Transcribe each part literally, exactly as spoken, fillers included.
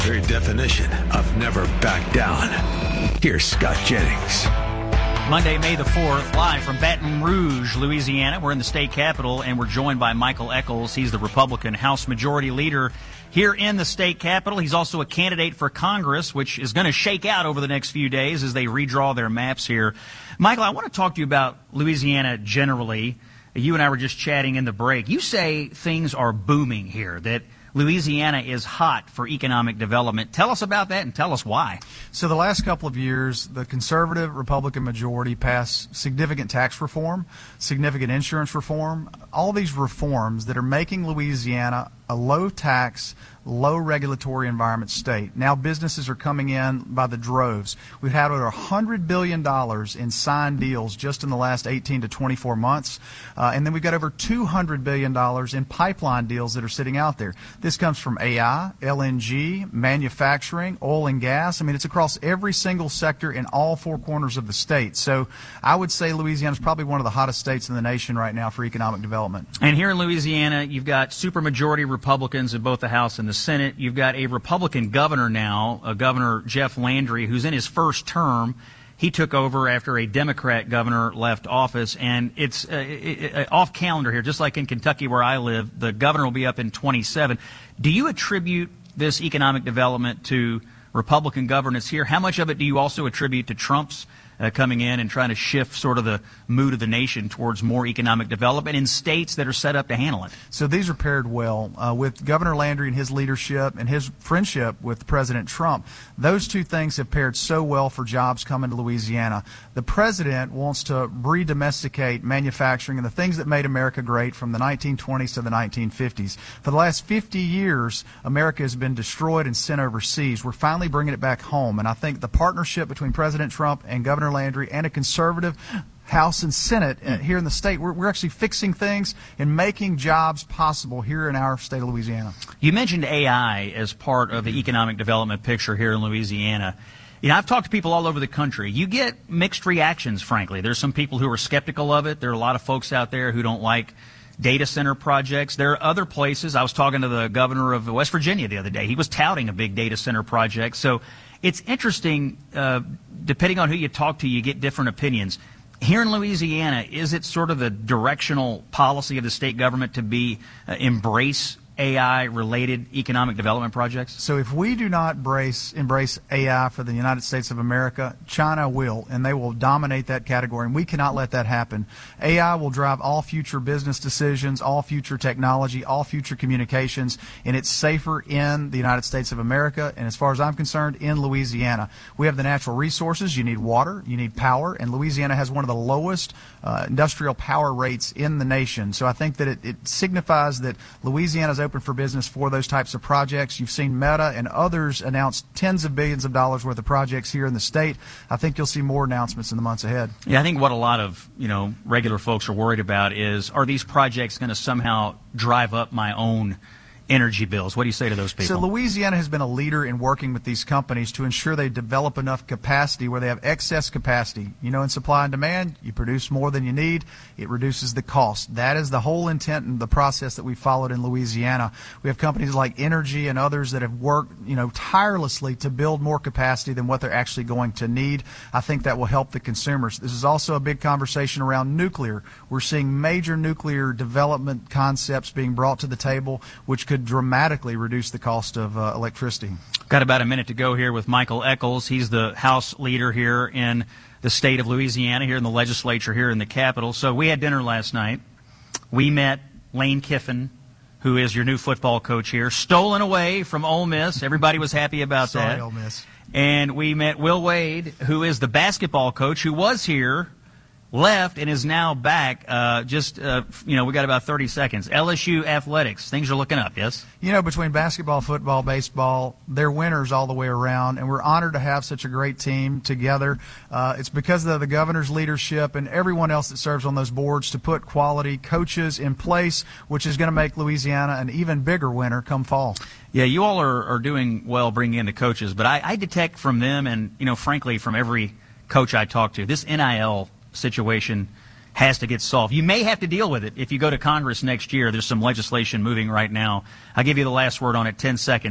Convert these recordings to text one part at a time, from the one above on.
Very definition of never back down. Here's Scott Jennings. Monday, May the fourth, live from Baton Rouge, Louisiana. We're in the state capitol, and we're joined by Michael Echols. He's the Republican House Majority Leader here in the state capitol. He's also a candidate for Congress, which is going to shake out over the next few days as they redraw their maps here. Michael, I want to talk to you about Louisiana generally. You and I were just chatting in the break. You say things are booming here, that Louisiana is hot for economic development. Tell us about that and tell us why. So the last couple of years, the conservative Republican majority passed significant tax reform, significant insurance reform, all these reforms that are making Louisiana a low-tax, low regulatory environment state. Now businesses are coming in by the droves. We've had over one hundred billion dollars in signed deals just in the last eighteen to twenty-four months. Uh, and then we've got over two hundred billion dollars in pipeline deals that are sitting out there. This comes from A I, L N G, manufacturing, oil and gas. I mean, it's across every single sector in all four corners of the state. So I would say Louisiana is probably one of the hottest states in the nation right now for economic development. And here in Louisiana, you've got supermajority Republicans in both the House and the Senate. You've got a Republican governor now, uh, Governor Jeff Landry, who's in his first term. He took over after a Democrat governor left office, and it's uh, it, it, off calendar here, just like in Kentucky where I live. The governor will be up in twenty-seven. Do you attribute this economic development to Republican governance here? How much of it do you also attribute to Trump's Uh, coming in and trying to shift sort of the mood of the nation towards more economic development in states that are set up to handle it? So these are paired well. Uh, with Governor Landry and his leadership and his friendship with President Trump, those two things have paired so well for jobs coming to Louisiana. The president wants to re-domesticate manufacturing and the things that made America great from the nineteen twenties to the nineteen fifties. For the last fifty years, America has been destroyed and sent overseas. We're finally bringing it back home, and I think the partnership between President Trump and Governor Landry and a conservative House and Senate uh, here in the state, we're, we're actually fixing things and making jobs possible here in our state of Louisiana. You mentioned A I as part of the economic development picture here in Louisiana. You know, I've talked to people all over the country. You get mixed reactions, frankly. There's some people who are skeptical of it. There are a lot of folks out there who don't like data center projects. There are other places. I was talking to the governor of West Virginia the other day. He was touting a big data center project. So it's interesting, uh, depending on who you talk to, you get different opinions. Here in Louisiana, is it sort of the directional policy of the state government to be uh, embrace A I-related economic development projects? So if we do not embrace, embrace A I for the United States of America, China will, and they will dominate that category, and we cannot let that happen. A I will drive all future business decisions, all future technology, all future communications, and it's safer in the United States of America, and as far as I'm concerned, in Louisiana. We have the natural resources. You need water, you need power, and Louisiana has one of the lowest uh, industrial power rates in the nation. So I think that it, it signifies that Louisiana is open for business for those types of projects. You've seen Meta and others announce tens of billions of dollars worth of projects here in the state. I think you'll see more announcements in the months ahead. Yeah, I think what a lot of, you know, regular folks are worried about is, are these projects going to somehow drive up my own energy bills? What do you say to those people? So Louisiana has been a leader in working with these companies to ensure they develop enough capacity where they have excess capacity. You know, in supply and demand, you produce more than you need, it reduces the cost. That is the whole intent and the process that we followed in Louisiana. We have companies like Energy and others that have worked, you know, tirelessly to build more capacity than what they're actually going to need. I think that will help the consumers. This is also a big conversation around nuclear. We're seeing major nuclear development concepts being brought to the table, which could dramatically reduce the cost of uh, electricity. Got about a minute to go here with Michael Echols. He's the House leader here in the state of Louisiana, here in the legislature, here in the Capitol. So we had dinner last night. We met Lane Kiffin, who is your new football coach here, stolen away from Ole Miss. Everybody was happy about Sorry, that. Ole Miss. And we met Will Wade, who is the basketball coach, who was here, left, and is now back. Uh, just, uh, you know, we got about thirty seconds. L S U athletics, things are looking up, yes? You know, between basketball, football, baseball, they're winners all the way around, and we're honored to have such a great team together. Uh, it's because of the governor's leadership and everyone else that serves on those boards to put quality coaches in place, which is going to make Louisiana an even bigger winner come fall. Yeah, you all are, are doing well bringing in the coaches, but I, I detect from them and, you know, frankly, from every coach I talk to, this N I L situation has to get solved. You may have to deal with it if you go to Congress next year. There's some legislation moving right now. I'll give you the last word on it, ten seconds.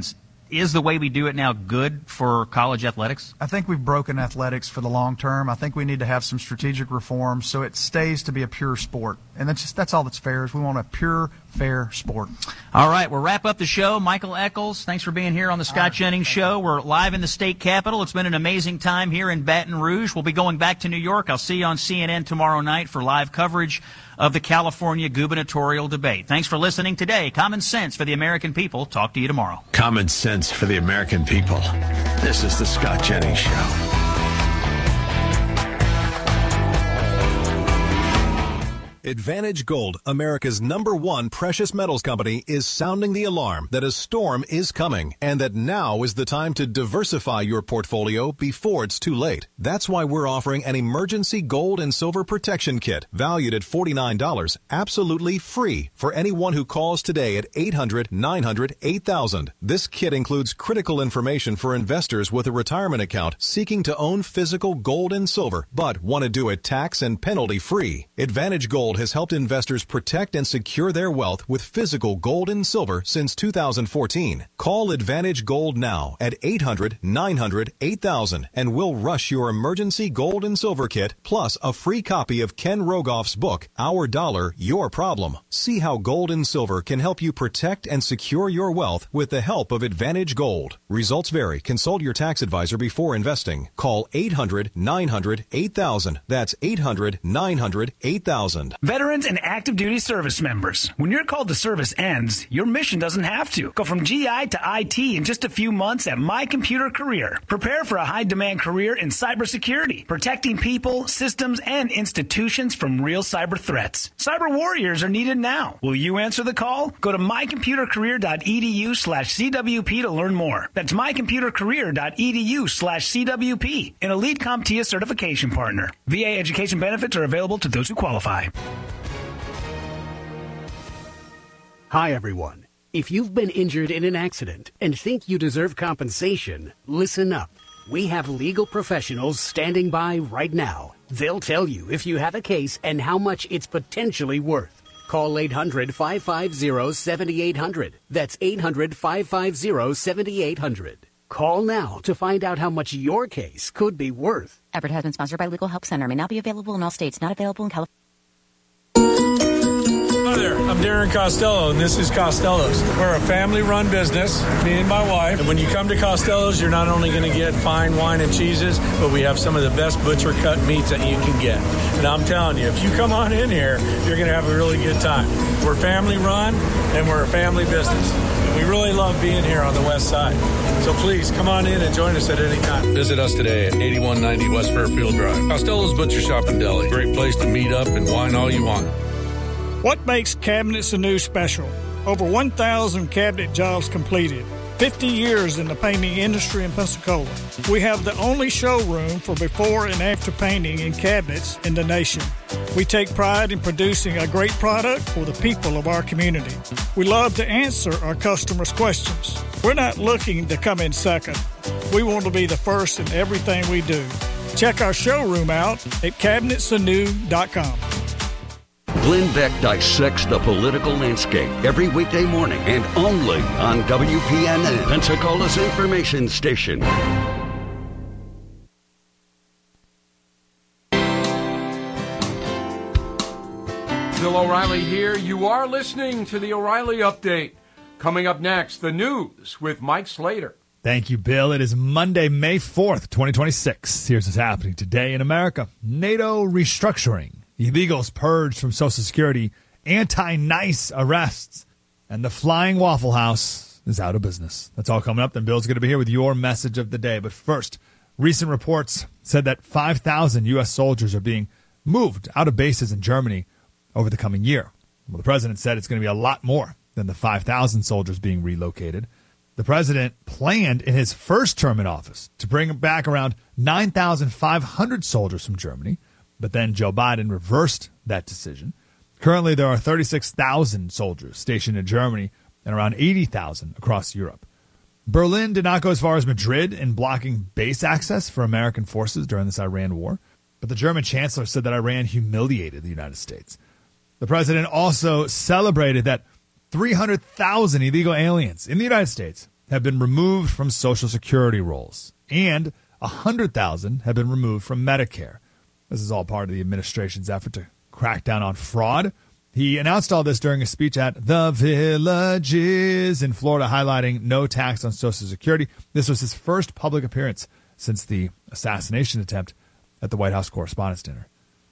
is the way we do it now good for college athletics? I think we've broken athletics for the long term. I think we need to have some strategic reforms so it stays to be a pure sport. And that's just that's all that's fair is we want a pure, fair sport. All right, we'll wrap up the show. Michael Echols, thanks for being here on the Scott right, Jennings Show. We're live in the state capitol. It's been an amazing time here in Baton Rouge. We'll be going back to New York. I'll see you on C N N tomorrow night for live coverage of the California gubernatorial debate. Thanks for listening today. Common Sense for the American People. Talk to you tomorrow. Common Sense for the American People. This is the Scott Jennings Show. Advantage Gold, America's number one precious metals company, is sounding the alarm that a storm is coming and that now is the time to diversify your portfolio before it's too late. That's why we're offering an emergency gold and silver protection kit valued at forty-nine dollars, absolutely free for anyone who calls today at eight hundred, nine hundred, eight thousand. This kit includes critical information for investors with a retirement account seeking to own physical gold and silver but want to do it tax and penalty free. Advantage Gold has helped investors protect and secure their wealth with physical gold and silver since two thousand fourteen. Call Advantage Gold now at eight hundred, nine hundred, eight thousand and we'll rush your emergency gold and silver kit plus a free copy of Ken Rogoff's book, Our Dollar, Your Problem. See how gold and silver can help you protect and secure your wealth with the help of Advantage Gold. Results vary. Consult your tax advisor before investing. Call eight hundred, nine hundred, eight thousand. That's eight hundred, nine hundred, eight thousand. Veterans and active duty service members. When your call to service ends, your mission doesn't have to. Go from G I to I T in just a few months at My Computer Career. Prepare for a high-demand career in cybersecurity, protecting people, systems, and institutions from real cyber threats. Cyber warriors are needed now. Will you answer the call? Go to mycomputercareer.edu slash CWP to learn more. That's mycomputercareer.edu slash CWP, an Elite CompTIA certification partner. V A education benefits are available to those who qualify. Hi, everyone. If you've been injured in an accident and think you deserve compensation, listen up. We have legal professionals standing by right now. They'll tell you if you have a case and how much it's potentially worth. Call eight hundred, five five zero, seven eight zero zero. That's eight hundred, five five zero, seven eight zero zero. Call now to find out how much your case could be worth. Advertisement sponsored by Legal Help Center. May not be available in all states. Not available in California. Hi there, I'm Darren Costello, and this is Costello's. We're a family-run business, me and my wife. And when you come to Costello's, you're not only going to get fine wine and cheeses, but we have some of the best butcher-cut meats that you can get. And I'm telling you, if you come on in here, you're going to have a really good time. We're family-run, and we're a family business. And we really love being here on the west side. So please, come on in and join us at any time. Visit us today at eighty-one ninety West Fairfield Drive. Costello's Butcher Shop and Deli. Great place to meet up and wine all you want. What makes Cabinets Anew special? Over one thousand cabinet jobs completed. fifty years in the painting industry in Pensacola. We have the only showroom for before and after painting in cabinets in the nation. We take pride in producing a great product for the people of our community. We love to answer our customers' questions. We're not looking to come in second. We want to be the first in everything we do. Check our showroom out at cabinets anew dot com. Glenn Beck dissects the political landscape every weekday morning and only on W P N N, Pensacola's information station. Bill O'Reilly here. You are listening to the O'Reilly Update. Coming up next, the news with Mike Slater. Thank you, Bill. It is Monday, May fourth, twenty twenty-six. Here's what's happening today in America. NATO restructuring. Illegals purged from Social Security, anti-nice arrests, and the Flying Waffle House is out of business. That's all coming up. Then Bill's going to be here with your message of the day. But first, recent reports said that five thousand U S soldiers are being moved out of bases in Germany over the coming year. Well, the president said it's going to be a lot more than the five thousand soldiers being relocated. The president planned in his first term in office to bring back around nine thousand five hundred soldiers from Germany. But then Joe Biden reversed that decision. Currently, there are thirty-six thousand soldiers stationed in Germany and around eighty thousand across Europe. Berlin did not go as far as Madrid in blocking base access for American forces during this Iran war. But the German chancellor said that Iran humiliated the United States. The president also celebrated that three hundred thousand illegal aliens in the United States have been removed from Social Security rolls, and one hundred thousand have been removed from Medicare. This is all part of the administration's effort to crack down on fraud. He announced all this during a speech at The Villages in Florida, highlighting no tax on Social Security. This was his first public appearance since the assassination attempt at the White House Correspondents' Dinner.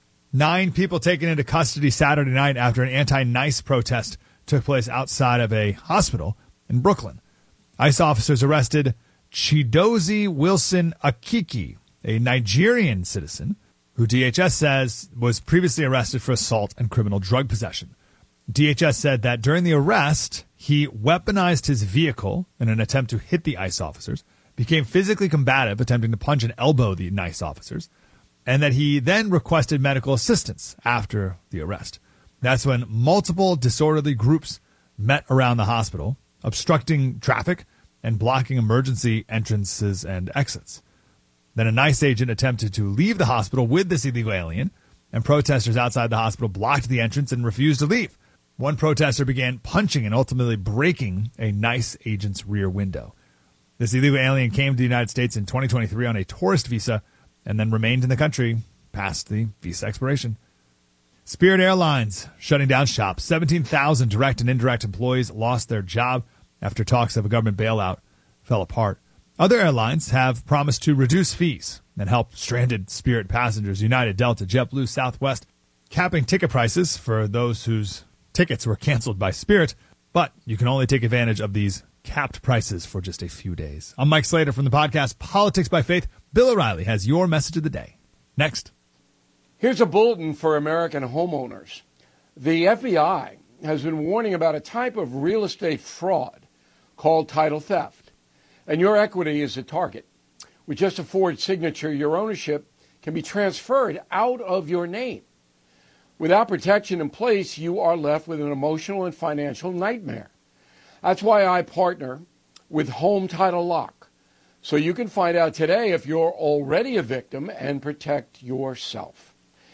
Nine people taken into custody Saturday night after an anti-NICE protest took place outside of a hospital in Brooklyn. ICE officers arrested Chidozie Wilson Akiki, a Nigerian citizen, who D H S says was previously arrested for assault and criminal drug possession. D H S said that during the arrest, he weaponized his vehicle in an attempt to hit the ICE officers, became physically combative, attempting to punch and elbow the NICE officers, and that he then requested medical assistance after the arrest. That's when multiple disorderly groups met around the hospital, obstructing traffic and blocking emergency entrances and exits. Then a NICE agent attempted to leave the hospital with this illegal alien, and protesters outside the hospital blocked the entrance and refused to leave. One protester began punching and ultimately breaking a NICE agent's rear window. This illegal alien came to the United States in twenty twenty-three on a tourist visa and then remained in the country past the visa expiration. Spirit Airlines shutting down shop. seventeen thousand direct and indirect employees lost their job after talks of a government bailout fell apart. Other airlines have promised to reduce fees and help stranded Spirit passengers. United, Delta, JetBlue, Southwest, capping ticket prices for those whose tickets were canceled by Spirit, but you can only take advantage of these capped prices for just a few days. I'm Mike Slater from the podcast Politics by Faith. Bill O'Reilly has your message of the day. Next. Here's a bulletin for American homeowners. The F B I has been warning about a type of real estate fraud called title theft. And your equity is a target. With just a Ford signature, your ownership can be transferred out of your name. Without protection in place, you are left with an emotional and financial nightmare. That's why I partner with Home Title Lock, so you can find out today if you're already a victim and protect yourself.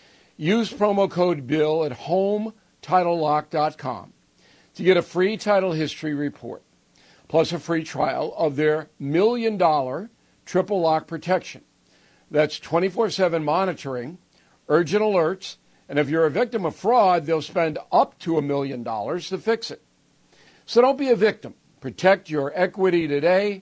Use promo code BILL at home title lock dot com to get a free title history report, plus a free trial of their million dollar triple lock protection. That's twenty-four seven monitoring, urgent alerts, and if you're a victim of fraud, they'll spend up to a million dollars to fix it. So don't be a victim. Protect your equity today.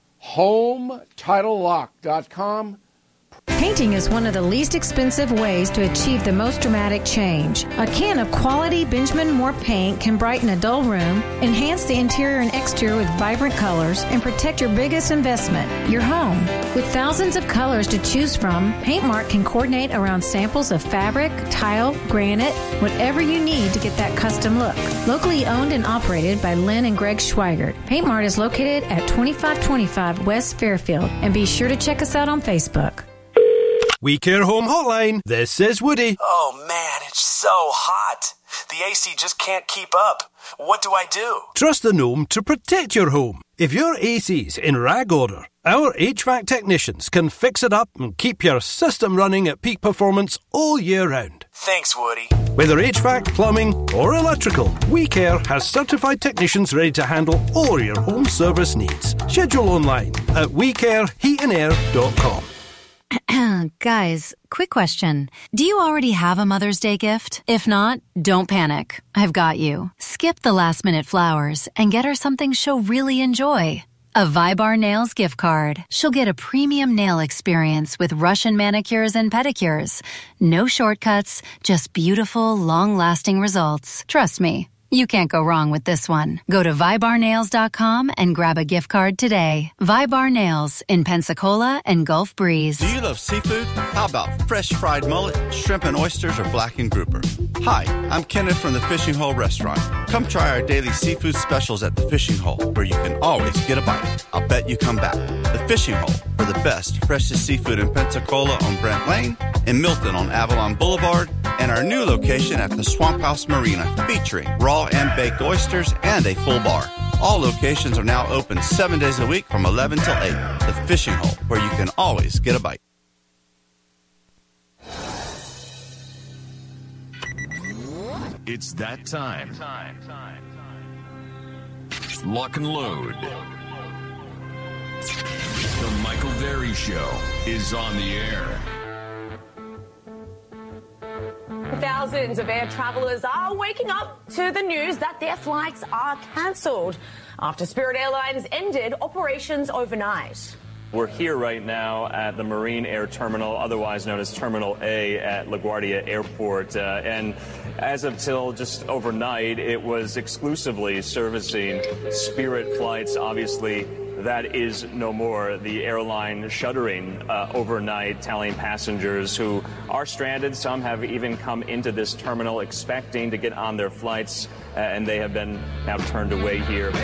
home title lock dot com. Painting is one of the least expensive ways to achieve the most dramatic change. A can of quality Benjamin Moore paint can brighten a dull room, enhance the interior and exterior with vibrant colors, and protect your biggest investment, your home. With thousands of colors to choose from, PaintMart can coordinate around samples of fabric, tile, granite, whatever you need to get that custom look. Locally owned and operated by Lynn and Greg Schweigert, PaintMart is located at twenty-five twenty-five West Fairfield, and be sure to check us out on Facebook. We Care Home Hotline. This is Woody. Oh, man, it's so hot. The A C just can't keep up. What do I do? Trust the Gnome to protect your home. If your A C's in rag order, our H V A C technicians can fix it up and keep your system running at peak performance all year round. Thanks, Woody. Whether H V A C, plumbing, or electrical, We Care has certified technicians ready to handle all your home service needs. Schedule online at we care heat and air dot com. Guys, quick question. Do you already have a Mother's Day gift? If not, don't panic. I've got you. Skip the last minute flowers and get her something she'll really enjoy. A Vybar Nails gift card. She'll get a premium nail experience with Russian manicures and pedicures. No shortcuts, just beautiful, long-lasting results. Trust me. You can't go wrong with this one. Go to vybar nails dot com and grab a gift card today. Vybar Nails in Pensacola and Gulf Breeze. Do you love seafood? How about fresh fried mullet, shrimp and oysters, or blackened grouper? Hi, I'm Kenneth from the Fishing Hole Restaurant. Come try our daily seafood specials at the Fishing Hole, where you can always get a bite. I'll bet you come back. The Fishing Hole, for the best, freshest seafood in Pensacola on Brent Lane, in Milton on Avalon Boulevard, and our new location at the Swamp House Marina, featuring raw and baked oysters and a full bar. All locations are now open seven days a week from eleven till eight. The Fishing Hole, where you can always get a bite. It's that time. Lock and load. The Michael Berry Show is on the air. Thousands of air travellers are waking up to the news that their flights are cancelled after Spirit Airlines ended operations overnight. We're here right now at the Marine Air Terminal, otherwise known as Terminal A at LaGuardia Airport. Uh, and as of till just overnight, it was exclusively servicing Spirit flights. Obviously, that is no more. The airline shuttering uh, overnight, telling passengers who are stranded. Some have even come into this terminal expecting to get on their flights, uh, and they have been now turned away here.